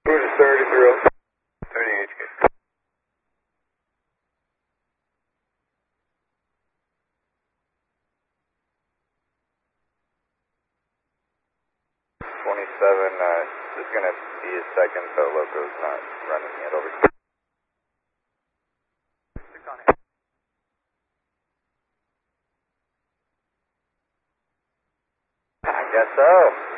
30 HK. 27, this is going to be a second, so Loco's not running yet over. I guess so.